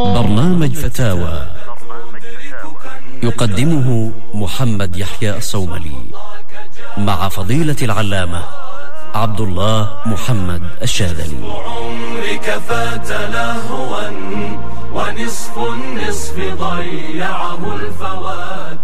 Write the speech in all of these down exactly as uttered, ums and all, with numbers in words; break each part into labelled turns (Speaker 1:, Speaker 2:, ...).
Speaker 1: برنامج فتاوى يقدمه محمد يحيى الصوملي مع فضيلة العلامة عبد الله محمد الشاذلي.
Speaker 2: عمرك فات لهوا ونصف النصف ضيعه الفوات.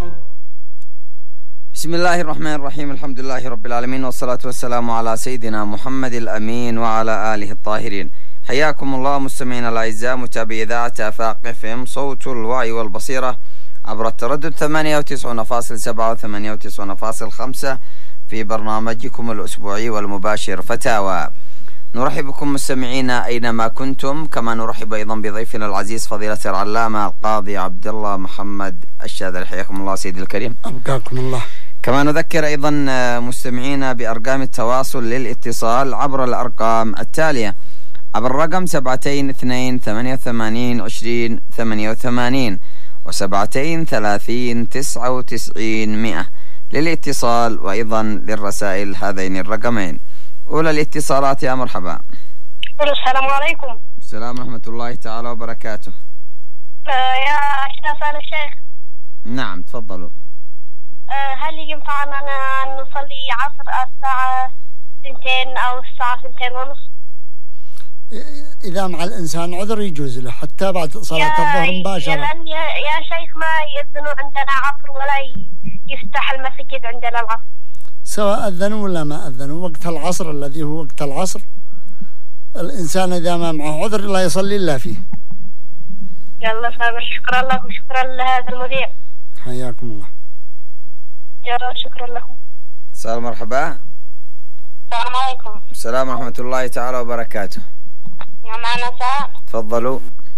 Speaker 3: بسم الله الرحمن الرحيم. الحمد لله رب العالمين، والصلاة والسلام على سيدنا محمد الأمين وعلى آله الطاهرين. حياكم الله مستمعينا الأعزاء، متابعي إذاعة آفاق إف إم صوت الوعي والبصيرة عبر التردد ثمانية وتسعون فاصلة سبعة وثمانية وتسعون فاصلة خمسة في برنامجكم الأسبوعي والمباشر فتاوى. نرحب بكم مستمعينا أينما كنتم، كما نرحب أيضا بضيفنا العزيز فضيلة العلامة القاضي عبد الله محمد الشاذلي. حياكم الله سيدي الكريم.
Speaker 4: أبقاكم الله.
Speaker 3: كما نذكر أيضا مستمعينا بأرقام التواصل للاتصال عبر الأرقام التالية: عبر الرقم سبعتين اثنين ثمانية وثمانين عشرين ثمانية وثمانين وسبعتين ثلاثين تسعة وتسعين مئة للاتصال، وأيضا للرسائل هذين الرقمين. أولى الاتصالات، يا مرحبا.
Speaker 5: السلام عليكم.
Speaker 3: السلام ورحمة الله تعالى وبركاته.
Speaker 5: آه يا شيخ آل الشيخ.
Speaker 3: نعم تفضلوا.
Speaker 5: آه هل ينفعنا أن نصلي عصر الساعة اثنتين أو الساعة اثنتين ونصف؟
Speaker 4: إذا مع الإنسان عذر يجوز له حتى بعد صلاة الظهر مباشرة.
Speaker 5: لأن يا, يا شيخ ما يأذنوا عندنا عصر ولا يفتح المسجد عندنا العصر،
Speaker 4: سواء أذنوا ولا ما أذنوا. وقت العصر الذي هو وقت العصر الإنسان إذا ما معه عذر لا يصلي إلا فيه.
Speaker 5: يلا صابر. شكرا لك وشكرا لهذا المذيع.
Speaker 4: حياكم الله.
Speaker 5: يلا شكرا لكم.
Speaker 3: السلام مرحبا.
Speaker 5: السلام عليكم.
Speaker 3: السلام ورحمة الله تعالى وبركاته.
Speaker 5: معنا ساعة.
Speaker 3: تفضلوا.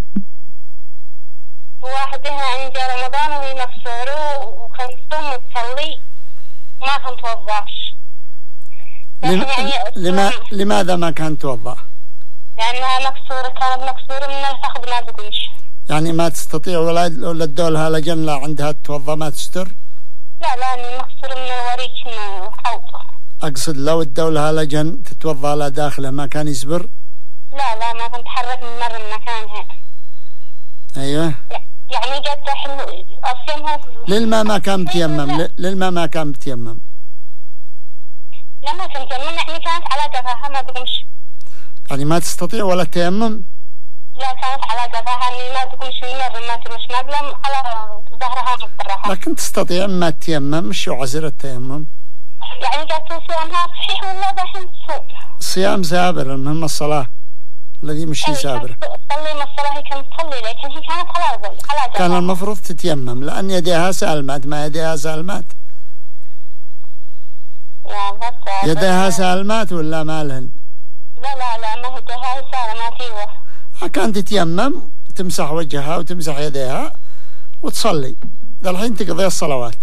Speaker 5: واحد هنا عند رمضان وهي مفسوره وخلصتهم تصلي ما كنت توضعش.
Speaker 4: لم... لما... لماذا ما كانت توضع؟
Speaker 5: لأنها مكسورة، كانت مكسورة من الفخذ ما تقويش.
Speaker 4: يعني ما تستطيع ولا ولا تدولها لجن لا عندها تتوضا ما تستر؟
Speaker 5: لا لا مكسورة من الوريك من حوضه.
Speaker 4: أقصد لو تدولها لجن تتوضا لا داخله ما كان يصبر؟
Speaker 5: لا لا ما كنت حرك من مرة من مكانها.
Speaker 4: أيوه.
Speaker 5: يعني جت حلو أصيمها.
Speaker 4: للماء ما كان بتيمم، للماء ما كان بتيمم.
Speaker 5: لما كنت تيمم يعني كانت على جبهها ما تقومش.
Speaker 4: يعني ما تستطيع ولا تيمم؟
Speaker 5: لا كانت على جبهها يعني ما تقومش من مرة ما تقومش ما بلم على ظهرها مضطرها.
Speaker 4: لكن تستطيع ما تيمم. شو عذر التيمم؟
Speaker 5: يعني جت صيامها صحيح ولا دحين تصوم؟
Speaker 4: صيام سابر، المهم الصلاة الذي يمشي سابر.
Speaker 5: تصلي ما الصلاة هي كانت تصلي لكن هي كانت على على جبهها.
Speaker 4: كان المفروض تتيمم لأن يديها سالمات، ما يديها سالمات. يديها سالمات ولا مالهن؟
Speaker 5: لا لا لا ما يديها سالمات. ايوه.
Speaker 4: كانت تتيمم تمسح وجهها وتمسح يديها وتصلي. ذا الحين تقضي الصلوات.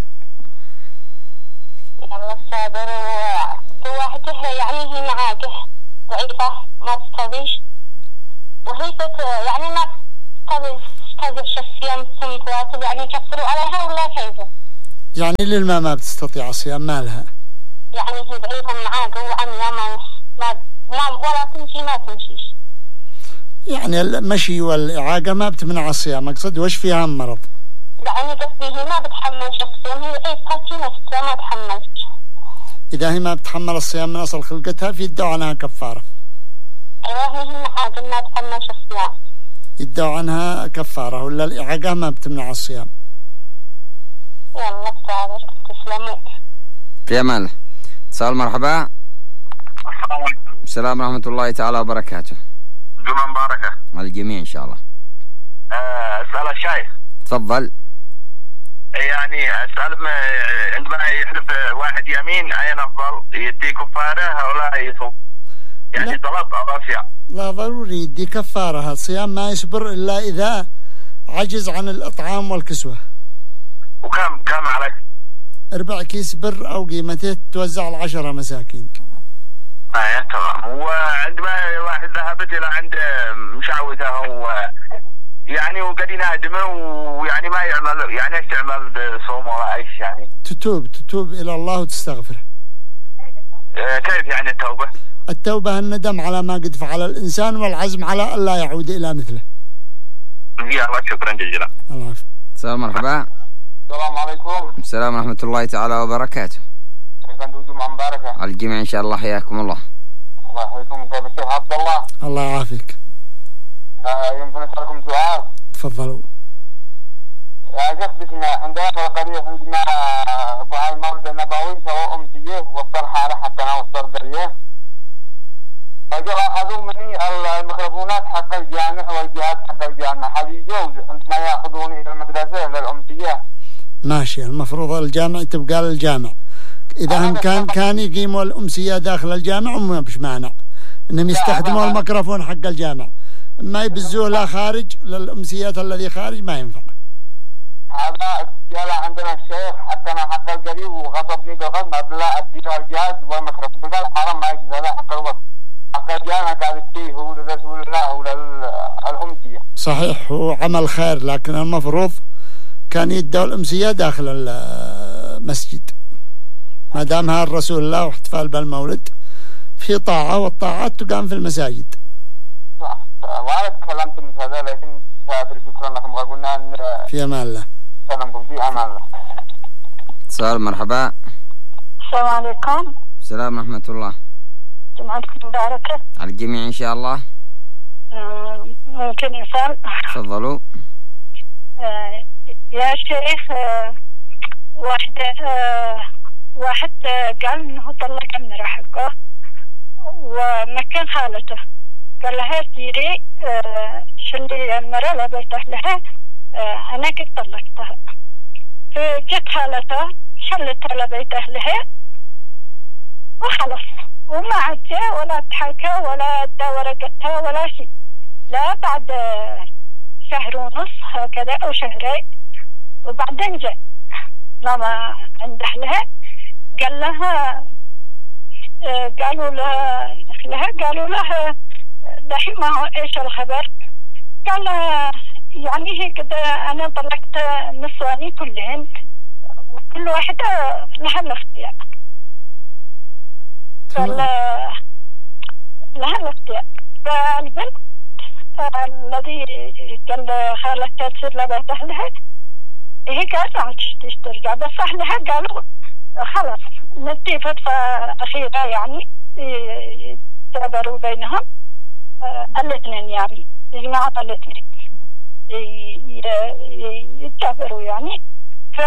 Speaker 5: والله الصابر. وواحدة يعني هي معاقه ضعيفة ما تستطيعش، وهي يعني ما تستطيعش الصيام ثم تواصل، يعني يكفروا عليها ولا كيف؟
Speaker 4: يعني للما ما بتستطيع الصيام مالها؟
Speaker 5: يعني هي ضعيفة معاقه وعمياء ما ما ما ولا تمشي ما تمشيش.
Speaker 4: يعني المشي والإعاقة ما بتمنع الصيام. أقصد وش فيها مرض؟
Speaker 5: يعني قصدي هي ما بتحملش الصيام، هي ضعيفة في نفسها ما تحملش.
Speaker 4: إذا هي ما بتحمل الصيام من أصل خلقتها في يدعوا عنها كفارة.
Speaker 5: أيوة هي معاقة ما تحملش الصيام.
Speaker 4: يدعوا عنها كفارة ولا الإعاقة ما بتمنع الصيام.
Speaker 5: يلا صابر. تسلموا.
Speaker 3: في أمان. اتصال. مرحبا.
Speaker 6: السلام عليكم.
Speaker 3: السلام ورحمة الله تعالى وبركاته.
Speaker 6: جمعة مباركة
Speaker 3: على الجميع إن شاء الله.
Speaker 6: أسأل الشيخ.
Speaker 3: تفضل.
Speaker 6: يعني أسأل عندما يحلف واحد يمين أين أفضل، يدي كفارة ولا يصوم؟ يعني طلب أو أصيام؟
Speaker 4: لا ضروري يدي كفارة. الصيام ما يصبر إلا إذا عجز عن الإطعام والكسوة.
Speaker 6: وكم كم عليك؟
Speaker 4: أربع كيس بر أو قيمته توزع العشرة مساكين.
Speaker 6: آه تمام. وعندما واحد ذهبت إلى عند مشاوته و يعني وقد ينادمه ويعني ما يعمل، يعني ايش تعمل بصوم ولا ايش؟ يعني
Speaker 4: تتوب تتوب إلى الله وتستغفره.
Speaker 6: آه كيف يعني التوبة؟
Speaker 4: التوبة الندم على ما قد فعل الإنسان والعزم على ألا يعود إلى مثله.
Speaker 6: يا الله شكرا جزيلا.
Speaker 4: الله يعافيك.
Speaker 3: السلام مرحبا.
Speaker 7: السلام عليكم.
Speaker 3: السلام ورحمة الله تعالى وبركاته.
Speaker 7: كيف انتم جمعة مباركة؟
Speaker 3: على الجميع إن شاء الله، حياكم الله.
Speaker 7: الله يحييكم. كيف الشيخ عبد الله؟
Speaker 4: الله يعافيك.
Speaker 7: آه يمكن اسالكم سؤال؟
Speaker 4: تفضلوا.
Speaker 7: يا شيخ بسم عندنا قرية عندنا دعاء المولد النبوي سواء أمسية وصل حارة حتى أنا وصل قرية. فجأة أخذوا مني الميكروفونات حق الجامع والجهات حق الجامع، هل يجوز عندما يأخذوني إلى المدرسة للأمسية؟
Speaker 4: ماشي، المفروض الجامع تبقى للجامع. إذا هم كان كان يقيموا الأمسية داخل الجامع وما فيش مانع إنهم يستخدموا الميكروفون حق الجامع، ما يبزوه لا خارج للأمسيات الذي خارج ما ينفع.
Speaker 7: هذا جاء عندنا الشيخ حتى أنا حق القريب وغصبني بالغصب أبلا أديله الجهاز والميكروفون، قال حرام ما يجوز هذا حق الوقت. حق الجامع قال فيه هو لرسول الله وللأمسية.
Speaker 4: صحيح، هو عمل خير، لكن المفروض كان يدوا الأمسية داخل المسجد ما دامها الرسول الله واحتفال بالمولد في طاعة، والطاعات تقام في المساجد.
Speaker 7: صح، وأنا تكلمت من هذا لكن شكرا لكم. قلنا أن
Speaker 4: في أمان الله.
Speaker 7: سلامكم في أمان الله.
Speaker 3: سؤال مرحبا.
Speaker 5: السلام عليكم.
Speaker 3: السلام ورحمة الله.
Speaker 5: جمعتكم مباركة.
Speaker 3: على الجميع إن شاء الله.
Speaker 5: ممكن نسأل؟
Speaker 3: تفضلوا.
Speaker 5: آه يا شيخ، آه واحد آه واحد آه قال إنه طلق امرأة حقه ومكان خالته، قال لها سيري آه شلي المرأة لبيت أهلها، آه أنا قد طلقتها. فجت خالته شلتها لبيت أهلها وخلص، وما عاد جاء ولا تحاكى ولا ادى ورقتها ولا شيء. لا بعد شهر ونص هكذا او شهرين، وبعدين جاء لما عند اهلها قال لها قالوا لها لها قالوا لها دحين ما هو ايش الخبر؟ قال لها يعني هي كده انا طلقت نسواني كلهن وكل واحدة لها الاختيار. قال لها الاختيار. فالبنت الذي قال خالتها تصير لبيت أهلها هي قالت ما عادش ترجع، بس أهلها قالوا خلاص نتي فترة أخيرة يعني يتعبروا بينهم الاثنين، يعني يجمعوا الاثنين يتعبروا يعني. ف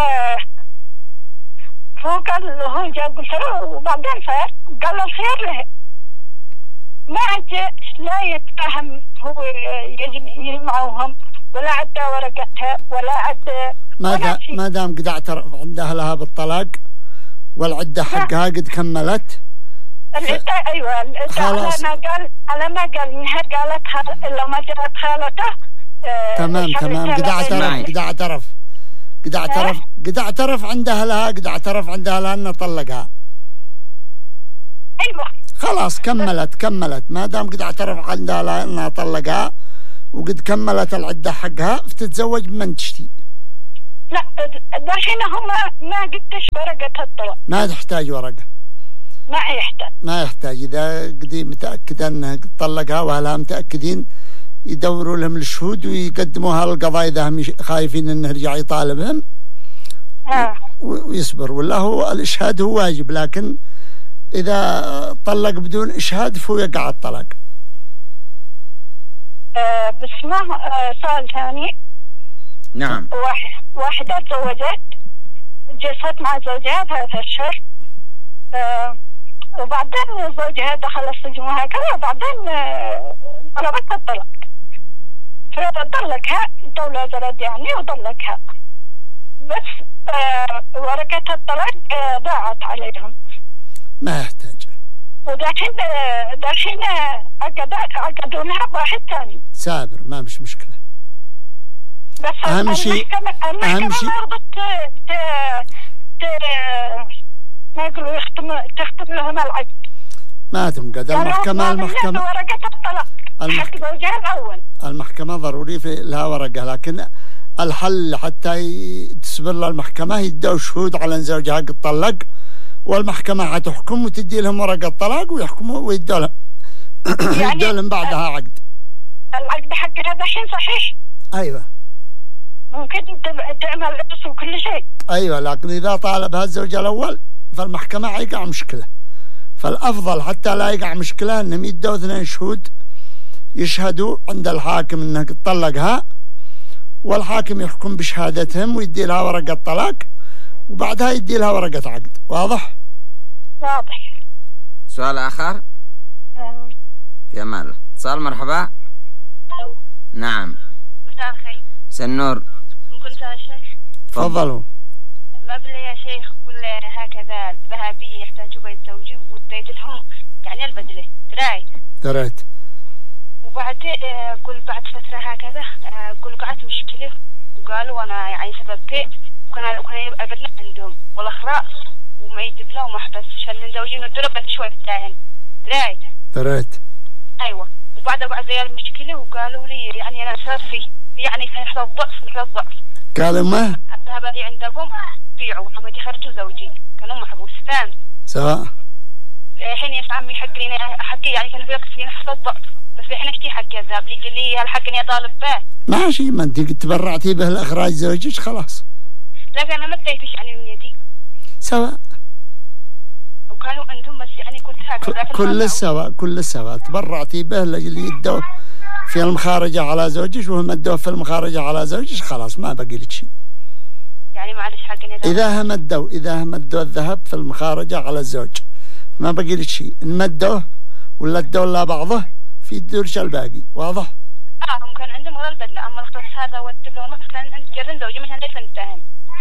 Speaker 5: هو قال هو جاء قلت له وبعدين صار قال له الخير له، ما عاد لا يتفهم هو يجمعوهم ولا عاد ورقتها ولا عاد
Speaker 4: ما دام ما دام قد اعترف عند اهلها بالطلاق والعده حقها قد كملت.
Speaker 5: العده ايوه العده على ما قال على ما قال انها قالتها لما جاءت خالته. آه
Speaker 4: تمام تمام قد اعترف قد اعترف قد اعترف قد اعترف عند اهلها قد اعترف عند اهلها انه طلقها.
Speaker 5: ايوه
Speaker 4: خلاص كملت كملت ما دام قد اعترف عند اهلها انها طلقها وقد كملت العده حقها فتتزوج بمن تشتي.
Speaker 5: لا دحين هم ما قدش ورقه الطلاق.
Speaker 4: ما تحتاج ورقه.
Speaker 5: ما يحتاج.
Speaker 4: ما يحتاج اذا قد متاكده انها قد طلقها واهلها متاكدين يدوروا لهم الشهود ويقدموها للقضاء اذا هم خايفين انه يرجع يطالبهم.
Speaker 5: آه.
Speaker 4: ويصبر. ولا هو الاشهاد هو واجب، لكن اذا طلق بدون اشهاد فهو يقع الطلاق.
Speaker 5: آه بس ما آه سؤال ثاني.
Speaker 3: نعم.
Speaker 5: واحد واحدة تزوجت جلست مع زوجها ثلاثة أشهر، آه وبعدين زوجها دخل السجن وهكذا، وبعدين آه طلبت الطلاق فطلقها الدولة زرد يعني وطلقها، بس آه ورقة الطلاق آه ضاعت عليهم.
Speaker 4: ما يحتاج.
Speaker 5: ودحين دحين عقدوا لها واحد ثاني.
Speaker 4: سابر ما مش مشكلة.
Speaker 5: بس
Speaker 4: أهم شيء أهم شيء
Speaker 5: ما رضت ت ت ما يقولوا يختم تختم لهم العقد.
Speaker 4: ما تنقد المحكمة المحكمة
Speaker 5: ورقة الطلاق حق زوجها الأول.
Speaker 4: المحكمة ضروري في لها ورقة، لكن الحل حتى تسبر لها المحكمة يدوا شهود على أن زوجها قد طلق، والمحكمة حتحكم وتدي لهم ورقة طلاق ويحكموا ويدوا لهم يعني يدوا لهم بعدها عقد.
Speaker 5: العقد حقها دحين صحيح؟
Speaker 4: أيوة
Speaker 5: ممكن تعمل عرس وكل شيء.
Speaker 4: أيوة، لكن إذا طالبها الزوج الأول فالمحكمة حيقع مشكلة. فالأفضل حتى لا يقع مشكلة أنهم يدوا اثنين شهود يشهدوا عند الحاكم أنك تطلقها، والحاكم يحكم بشهادتهم ويدي لها ورقة طلاق، وبعدها يدي لها ورقة عقد. واضح؟
Speaker 5: واضح.
Speaker 3: سؤال آخر؟
Speaker 5: أم.
Speaker 3: في أمان الله. اتصال. مرحبا.
Speaker 5: ألو.
Speaker 3: نعم.
Speaker 5: مساء الخير.
Speaker 3: سنور.
Speaker 5: ممكن سؤال الشيخ؟
Speaker 4: تفضلوا.
Speaker 5: مبلغ يا شيخ كل هكذا الذهبية يحتاجوا بيت زوجي واديت لهم يعني البدلة تراي.
Speaker 4: دريت.
Speaker 5: وبعد قل بعد فترة هكذا قل قعدت مشكلة وقالوا أنا يعني سببت وكان وكان أبدنا عندهم والأخراء وما يجيب لهم محبس عشان زوجي نضرب بس شوي تاهن تراي.
Speaker 4: دريت.
Speaker 5: أيوة. وبعد قعد زي المشكلة وقالوا لي يعني أنا صافي يعني في لحظة ضعف لحظة ضعف.
Speaker 4: قالوا ما؟
Speaker 5: الذهب اللي عندكم بيعوا وحمدي خرجوا زوجي كانوا محبوس فاهم؟
Speaker 4: سواء.
Speaker 5: الحين يا عمي حق لي حقي يعني كان في وقت في لحظة ضعف بس الحين اشتي حق الذهب اللي قال لي الحق اني اطالب به.
Speaker 4: ماشي، ما انت تبرعتي به لاخراج زوجك خلاص.
Speaker 5: لكن انا ما اديتش يعني من يدي.
Speaker 4: سواء.
Speaker 5: وكانوا عندهم بس يعني كنت هكذا.
Speaker 4: كل سواء كل سواء تبرعتي به اللي يدوا في المخارجة على زوجك وهم ادوا في المخارجة على زوجك خلاص ما بقي لك شيء.
Speaker 5: يعني معلش حق اني
Speaker 4: إذا هم ادوا إذا هم ادوا الذهب في المخارجة على الزوج ما بقي لك شيء، إن مدوه ولا ادوا لا بعضه في الدرش الباقي. واضح؟
Speaker 5: اه هم كان عندهم غير البدلة اما الخلاص هذا والتقى ما كان عند جرن زوجي مثلا ليش نتهم.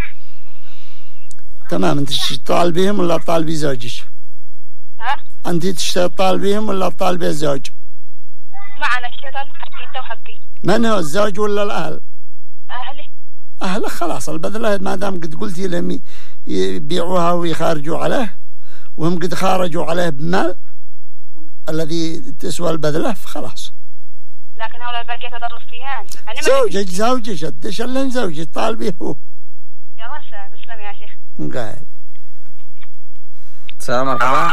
Speaker 4: تمام. انت تطالبيهم ولا تطالبي زوجك؟
Speaker 5: ها؟
Speaker 4: انت تطالبيهم ولا تطالبي الزوج؟
Speaker 5: معنا الشيطان حقي وحقي.
Speaker 4: من هو الزوج ولا الاهل؟
Speaker 5: اهلي.
Speaker 4: اهله خلاص البذله ما دام قد قلتي لهم يبيعوها ويخارجوا عليه وهم قد خارجوا عليه بمال الذي تسوى البذله فخلاص.
Speaker 5: لكن هؤلاء الباقي تضرب فيهان.
Speaker 4: زوجك زوجك ادش لهم زوجك طالبيه هو.
Speaker 5: يا راسه تسلم يا شيخ.
Speaker 4: قاعد.
Speaker 3: السلام مرحبا.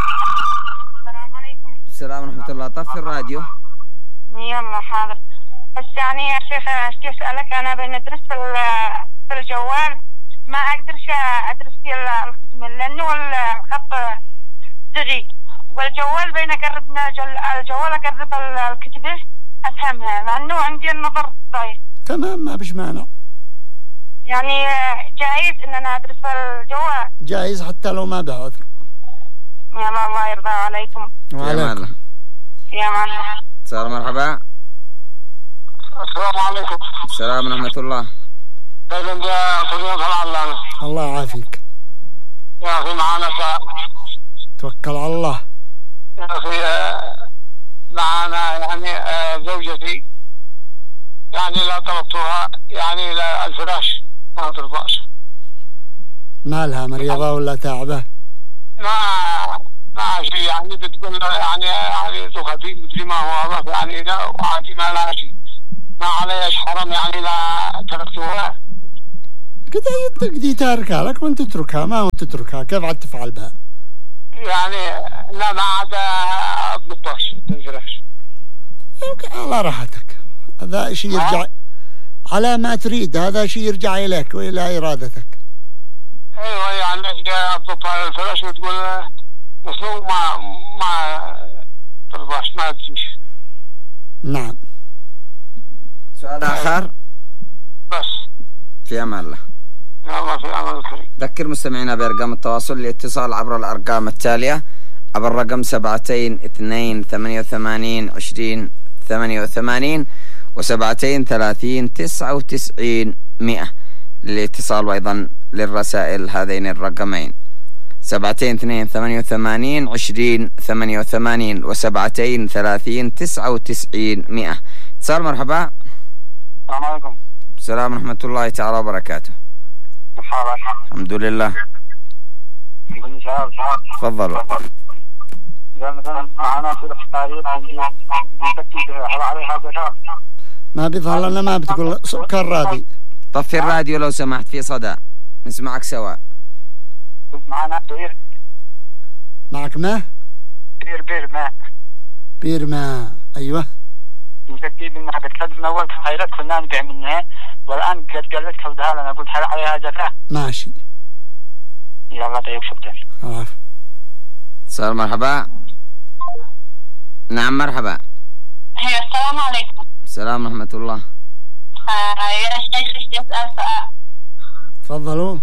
Speaker 5: السلام عليكم.
Speaker 3: السلام ورحمة الله. طفي الراديو.
Speaker 5: يلا حاضر. بس يعني يا شيخ اشتي اسالك انا بندرس في في الجوال ما اقدرش ادرس في الختم لانه الخط زغي والجوال بين اقرب الجوال اقرب الكتبه افهمها لانه عندي النظر ضعيف.
Speaker 4: تمام ما بش مانع.
Speaker 5: يعني جايز ان انا ادرس في الجوال.
Speaker 4: جايز حتى لو ما بعذر.
Speaker 5: يلا الله يرضى عليكم.
Speaker 4: وعليكم.
Speaker 5: يا معلم.
Speaker 3: السلام مرحبا.
Speaker 7: السلام عليكم.
Speaker 3: السلام ورحمة الله.
Speaker 7: طيب انت فضيلة العلامة.
Speaker 4: الله يعافيك.
Speaker 7: يا اخي معانا
Speaker 4: توكل على الله.
Speaker 7: يا اخي معانا يعني زوجتي يعني لا طلبتها يعني لا الفراش ما ترضاش.
Speaker 4: مالها مريضة ولا تعبة؟
Speaker 7: ما ما شيء يعني بتقول يعني يعني زوجتي مدري ما هو هذا يعني لا وعادي ما لا شيء ما عليش حرام يعني لا تركتها.
Speaker 4: كده تقدي تاركها لك وانت تتركها ما هو تتركها كيف عاد تفعل بها؟
Speaker 7: يعني لا ما عاد اضبطش الفراش.
Speaker 4: على راحتك هذا شيء يرجع على ما تريد هذا شيء يرجع إليك وإلى إرادتك.
Speaker 7: ايوه يعني اضبط الفراش وتقول مسلوق ما ما ترضاش ما تجيش.
Speaker 4: نعم.
Speaker 3: سؤال آخر.
Speaker 7: بس.
Speaker 3: في أمان الله.
Speaker 7: الله في أمان الكريم.
Speaker 3: ذكر مستمعينا بأرقام التواصل للاتصال عبر الأرقام التالية عبر الرقم سبعتين اثنين ثمانية وثمانين عشرين ثمانية وثمانين وسبعتين ثلاثين تسعة وتسعين مئة للاتصال وأيضا للرسائل هذين الرقمين سبعتين اثنين ثمانية وثمانين عشرين ثمانية وثمانين وسبعتين ثلاثين تسعة وتسعين مئة. اتصال. مرحبا.
Speaker 7: السلام عليكم.
Speaker 3: السلام ورحمة الله تعالى وبركاته. الحمد لله. تفضلوا.
Speaker 7: إذا مثلا معنا في التاريخ عليها زكاة
Speaker 4: ما بيظهر لنا ما بتقول سكر رادي.
Speaker 3: طفي الراديو لو سمحت في صدى نسمعك سواء.
Speaker 7: كنت معنا بير.
Speaker 4: معك ماء؟
Speaker 7: بير بير ماء.
Speaker 4: بير ماء. أيوة.
Speaker 7: يكتب انها قد كانت من اول خيرات كنا نبيع منها والان قد قالت كودها لنا قلت هل عليها زكاه؟
Speaker 4: ماشي.
Speaker 7: يلا طيب شكرا.
Speaker 4: عفو.
Speaker 3: اتصال مرحبا. نعم مرحبا.
Speaker 5: السلام عليكم.
Speaker 3: السلام ورحمة الله.
Speaker 5: آه يا شيخ بدي أسأل سؤال.
Speaker 4: تفضلوا.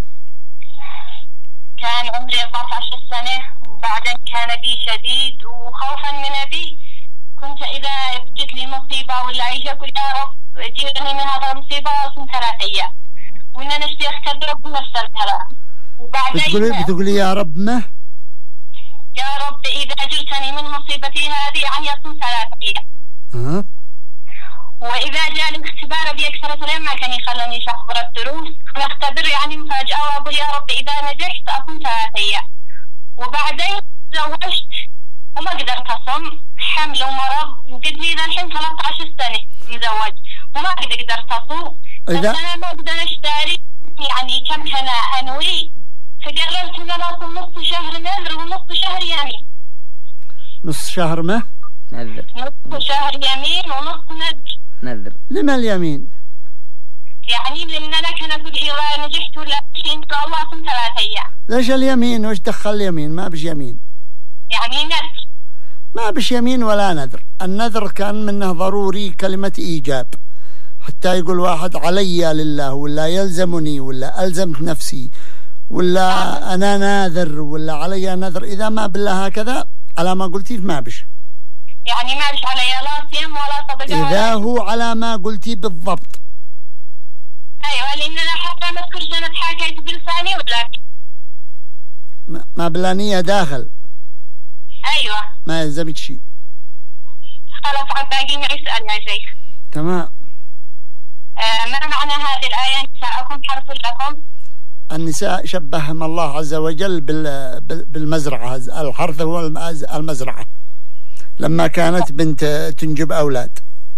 Speaker 5: كان عمري أربعة عشر سنة وبعدين كان بي شديد وخوفا من أبي كنت إذا بجت لي مصيبة ولا أجي أقول يا رب جيرني من هذا المصيبة وكنت ثلاث أيام وإن نشتي أختبر رب نفس الكلام. وبعدين
Speaker 4: بتقولي بتقولي يا رب ما؟
Speaker 5: يا رب إذا جرتني من مصيبتي هذه يعني أكون ثلاث أيام.
Speaker 4: أه.
Speaker 5: وإذا جاء الاختبار بأكثر سلام ما كان يخلوني أحضر الدروس ونختبر يعني مفاجأة وأقول يا رب إذا نجحت أكون ثلاث أيام. وبعدين تزوجت وما قدرت أصم حمل ومرض وقد لي إذا الحين ثلاثة عشر سنة مزوج وما قد قدرت أصوم. بس أنا ما أقدر أشتري يعني كم كان أنوي فقررت إن أنا أصوم نص شهر نذر ونص شهر يمين.
Speaker 4: نص شهر ما؟
Speaker 3: نذر.
Speaker 5: نص شهر يمين ونص نذر.
Speaker 3: نذر.
Speaker 4: لما اليمين؟
Speaker 5: يعني لأن أنا كان أقول إذا نجحت ولا شيء إن شاء الله أصوم ثلاث أيام.
Speaker 4: ليش اليمين؟ وش دخل اليمين؟ ما بش يمين.
Speaker 5: يعني نذر.
Speaker 4: ما بش يمين ولا نذر. النذر كان منه ضروري كلمة إيجاب حتى يقول واحد علي لله ولا يلزمني ولا ألزمت نفسي ولا أنا ناذر ولا علي نذر. إذا ما بالله هكذا على ما قلتي ما بش.
Speaker 5: يعني ما بش علي لا صيام ولا صدقة.
Speaker 4: إذا هو على ما قلتي بالضبط.
Speaker 5: أيوة لأن أنا حتى ما أذكر سنة حكيت بلساني ولا
Speaker 4: ما, ما بلانية داخل.
Speaker 5: أيوة.
Speaker 4: ما يلزمك شيء.
Speaker 5: خلاص عاد باقي معي سؤال يا شيخ.
Speaker 4: تمام.
Speaker 5: آه ما معنى هذه الآية نساءكم حرث لكم؟
Speaker 4: النساء شبههم الله عز وجل بالمزرعة. الحرث هو المزرعة لما كانت بنت تنجب أولاد.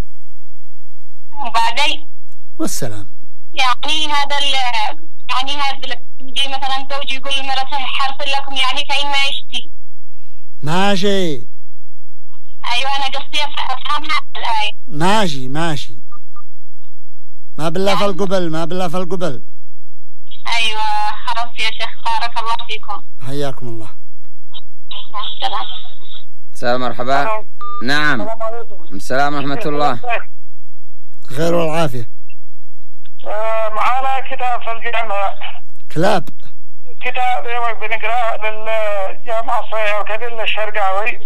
Speaker 5: وبعدين
Speaker 4: والسلام.
Speaker 5: يعني هذا يعني هذا يجي مثلا زوج يقول لمرته حرث لكم يعني كأن ما يشتي.
Speaker 4: ماشي.
Speaker 5: أيوة أنا قصدي أفهم هذه الآية.
Speaker 4: ماشي ماشي. ما بالله يعني... فالقبل ما بالله فالقبل.
Speaker 5: أيوة خلاص يا شيخ بارك الله فيكم.
Speaker 4: حياكم الله.
Speaker 5: السلام.
Speaker 3: السلام مرحبا. نعم.
Speaker 7: السلام عليكم.
Speaker 3: السلام ورحمة الله.
Speaker 4: خير والعافية.
Speaker 7: آه معانا كتاب في الجامعة.
Speaker 4: كلاب.
Speaker 7: كتاب ايوه بنقراه للجامعة الصحيحة وكذا للشرقاوي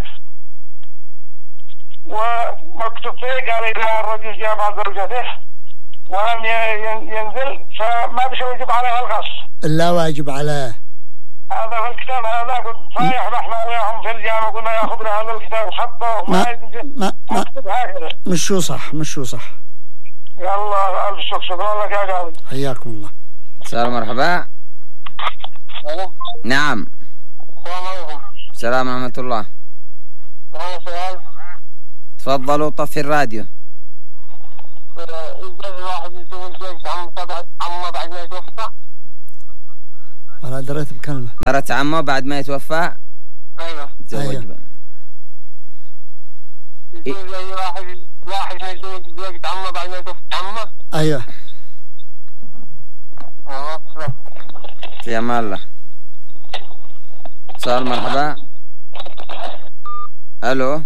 Speaker 7: ومكتوب فيه قال إذا الرجل جامع زوجته ولم ينزل فما بش يجب عليها الغص.
Speaker 4: لا واجب عليه.
Speaker 7: هذا في الكتاب هذا قلت صحيح رحنا وياهم في الجامعة قلنا ياخذ هذا الكتاب وحطه
Speaker 4: ما ما ما مش شو صح مش شو صح.
Speaker 7: يلا ألف شكر شكرا لك يا قاضي.
Speaker 4: حياكم الله.
Speaker 3: السلام مرحبا. نعم.
Speaker 7: السلام عليكم.
Speaker 3: السلام ورحمة الله. تفضلوا طفي الراديو.
Speaker 7: إذا الواحد يسوي شيء عمه بعد ما يتوفى.
Speaker 4: أنا دريت بكلمة.
Speaker 3: مرت عمه بعد ما يتوفى.
Speaker 7: أيوة.
Speaker 3: تزوج بقى.
Speaker 7: يسوي زي واحد واحد ما يسوي زوجة عمه بعد ما يتوفى عمه.
Speaker 4: أيوة.
Speaker 3: في أمان الله. اتصال مرحبا. ألو.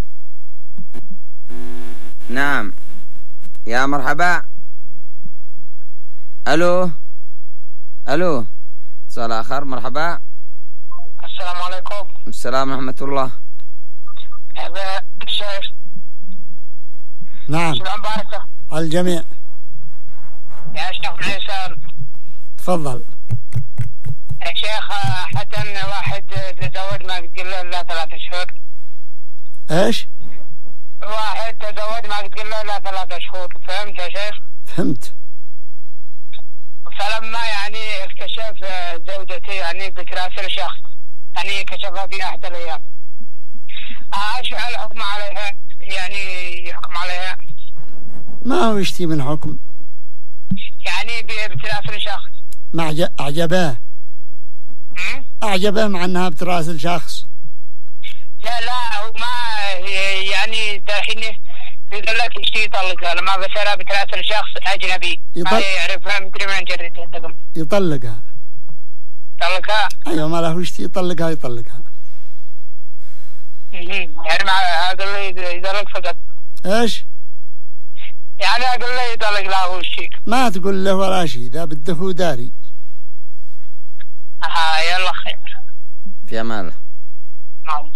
Speaker 3: نعم. يا مرحبا. ألو. ألو. اتصال آخر. مرحبا.
Speaker 7: السلام عليكم.
Speaker 3: السلام ورحمة الله.
Speaker 7: هذا الشيخ.
Speaker 4: نعم.
Speaker 7: سلام باركة.
Speaker 4: على الجميع.
Speaker 7: يا شيخ عيسى.
Speaker 4: تفضل.
Speaker 7: يا شيخ حتى واحد تزوج ما قد له إلا ثلاث شهور.
Speaker 4: إيش؟
Speaker 7: واحد تزوج ما قد له إلا ثلاث شهور. فهمت يا شيخ؟
Speaker 4: فهمت.
Speaker 7: فلما يعني اكتشف زوجتي يعني بتراسل شخص يعني كشفها في أحد الأيام. ايش الحكم عليها؟ يعني يحكم عليها؟
Speaker 4: ما هو يشتي من حكم.
Speaker 7: يعني بتراسل شخص.
Speaker 4: ما أعجبه. أعجبه مع أنها بتراسل شخص.
Speaker 7: لا لا هو ما يعني دحين
Speaker 8: إذا لك يشتي يطلقها لما بسرها بتراسل شخص أجنبي
Speaker 4: يطل...
Speaker 8: ما يعرفها مدري من جريته تقم
Speaker 4: يطلقها.
Speaker 8: يطلقها.
Speaker 4: أيوة ما له يشتي يطلقها يطلقها.
Speaker 8: يعني مع هذا اللي يطلق فقط.
Speaker 4: إيش؟
Speaker 8: يعني أقول له يطلق له هو الشيء.
Speaker 4: ما تقول له ولا شيء إذا بده هو داري.
Speaker 8: ها يلا خير.
Speaker 3: في أمان الله.
Speaker 8: نعم.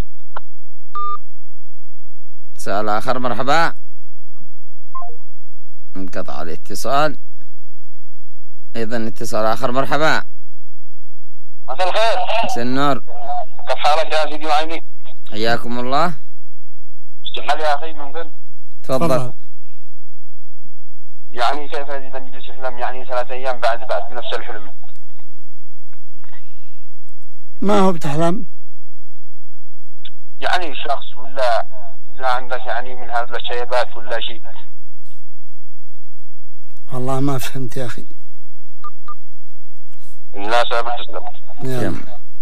Speaker 3: سؤال آخر. مرحبا. انقطع الاتصال. أيضا اتصال آخر. مرحبا.
Speaker 7: مساء الخير.
Speaker 3: مساء النور.
Speaker 7: كيف حالك يا سيدي وعيني؟
Speaker 3: حياكم الله.
Speaker 7: استحمل يا أخي ممكن؟
Speaker 3: تفضل.
Speaker 7: يعني كيف إذا نجلس أحلم يعني ثلاثة أيام بعد بعد بنفس الحلم؟
Speaker 4: ما هو بتحلم؟
Speaker 7: يعني شخص ولا إذا عندك يعني من هذه الشيبات ولا شيء.
Speaker 4: والله ما فهمت يا أخي.
Speaker 7: لا سابق تسلم.
Speaker 4: يلا.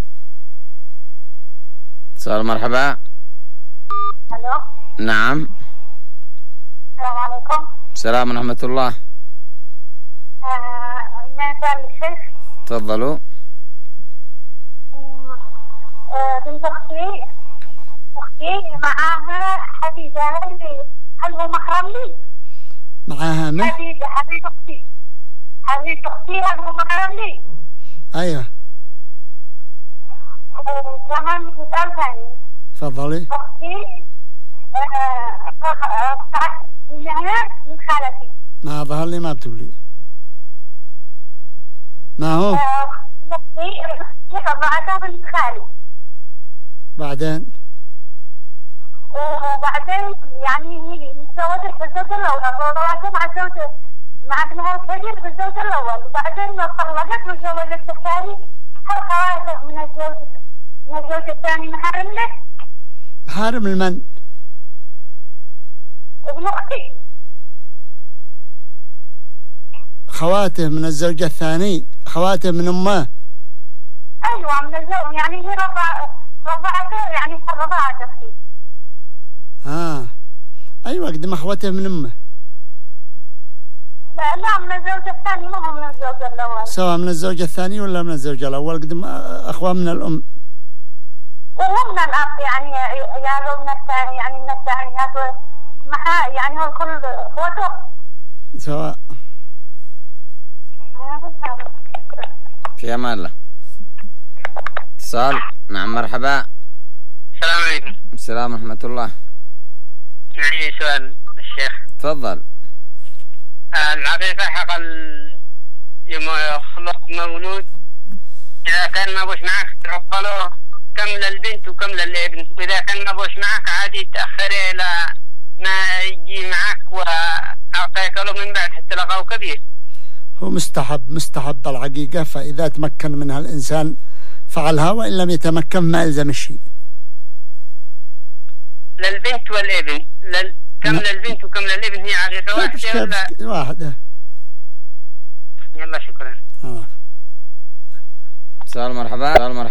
Speaker 3: سؤال. مرحبا.
Speaker 5: الو.
Speaker 3: نعم.
Speaker 5: السلام عليكم.
Speaker 3: السلام ورحمة الله.
Speaker 5: مساء الشيخ.
Speaker 3: تفضلوا.
Speaker 5: بنت اختي اختي معاها حبيبه، هل هو محرم لي؟
Speaker 4: معاها من؟
Speaker 5: حبيبه حبيبه اختي حبيبه اختي هل هو محرم لي؟
Speaker 4: أيوه.
Speaker 5: كمان سؤال ثاني.
Speaker 4: تفضلي.
Speaker 5: اختي قطعت منها من خالتي.
Speaker 4: ما ظهر لي ما بتقولي. ما هو؟
Speaker 5: اختي قطعتها من خالي.
Speaker 4: بعدين؟
Speaker 5: وبعدين يعني هي متزوجة بالزوج الأول، وطلعت مع الزوج مع ابنها الكبير بالزوج الأول، وبعدين طلقت وتزوجت الثاني. هل خواتها من الزوج من الزوج الثاني محارم له؟
Speaker 4: محارم المن؟
Speaker 5: ابن أختي.
Speaker 4: خواته من الزوج الثاني، خواته من أمه.
Speaker 5: أيوة من الزوج، يعني هي رضع رضعته يعني رضعت أختي.
Speaker 4: آه أيوة قدم أخوته من أمه.
Speaker 5: لا لا من الزوج الثاني ما هو من الزوج الأول.
Speaker 4: سواء من الزوج الثاني ولا من الزوج الأول قدم أخوة من الأم.
Speaker 5: وهو من الأب يعني يا لو من الثاني يعني من الثانيات محا يعني هو الكل اخوته.
Speaker 4: سواء.
Speaker 3: في أمان الله. اتصال. نعم. مرحبا.
Speaker 8: السلام عليكم.
Speaker 3: السلام ورحمة الله.
Speaker 8: معي سؤال الشيخ.
Speaker 3: تفضل.
Speaker 8: العقيقة حق يوم يخلق مولود إذا كان ما بوش معك تعقله كم للبنت وكم للابن، وإذا كان ما بوش معك عادي تأخر إلى ما يجي معك وأعطيك له من بعد حتى لقاه كبير.
Speaker 4: هو مستحب مستحب العقيقة، فإذا تمكن منها الإنسان فعلها، وإن لم يتمكن ما يلزم الشيء.
Speaker 8: للبنت والابن لل... كم لا. للبنت وكم للابن هي عقيقة واحدة ولا؟
Speaker 4: واحدة.
Speaker 8: يلا شكرا.
Speaker 4: آه.
Speaker 3: سؤال. مرحبا. سؤال. مرحبا.